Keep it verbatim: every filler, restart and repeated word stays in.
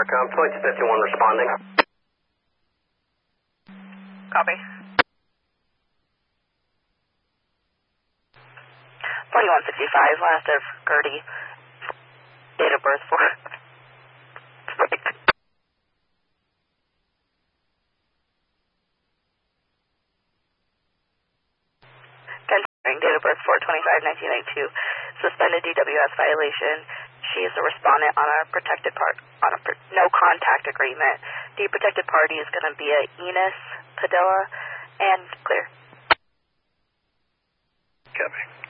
Starcom, twenty fifty-one responding. Copy. forty-one sixty-five, last of Gertie. Date of birth for... Date of birth four twenty-five nineteen ninety-two. Suspended D W S violation. She is a respondent on a protected part on a pr no contact agreement. The protected party is going to be a Enos Padilla and clear. Copy.